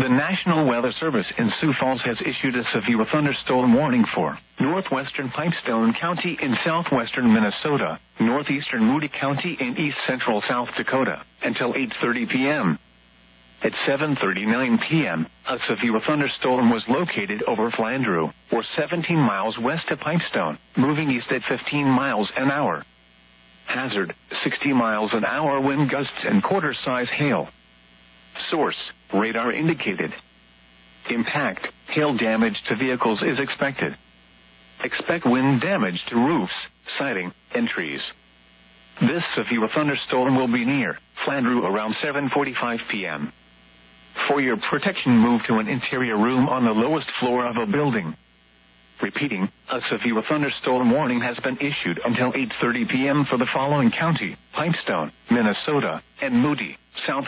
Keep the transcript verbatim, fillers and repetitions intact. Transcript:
The National Weather Service in Sioux Falls has issued a severe thunderstorm warning for northwestern Pipestone County in southwestern Minnesota, northeastern Moody County in east central South Dakota, until eight thirty p.m. At seven thirty-nine p.m., a severe thunderstorm was located over Flandreau, or seventeen miles west of Pipestone, moving east at fifteen miles an hour. Hazard, sixty miles an hour wind gusts and quarter-size hail. Source, radar indicated. Impact, hail damage to vehicles is expected. Expect wind damage to roofs, siding, and trees. This severe thunderstorm will be near Flandreau around seven forty-five p.m. For your protection, move to an interior room on the lowest floor of a building. Repeating, a severe thunderstorm warning has been issued until eight thirty p.m. for the following county: Pipestone, Minnesota, and Moody, South